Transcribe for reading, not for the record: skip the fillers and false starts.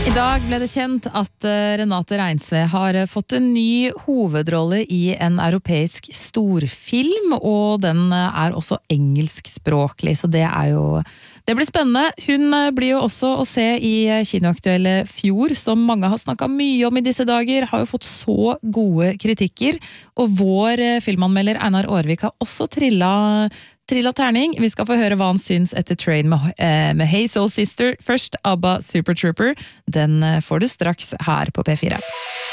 I dag ble det kjent at Renate Reinsve har fått en ny hovedrolle i en europeisk storfilm, og den er også engelskspråklig, så det blir spennende. Hun blir jo også å se i Kinoaktuelle Fjord, som mange har snakket mye om i disse dager, har jo fått så gode kritikker, og vår filmanmelder Einar Aarvik har også trillet terning. Vi skal få høre hva han syns etter Train med Hey Soul Sister. Først ABBA Super Trooper. Den får du straks her på P4.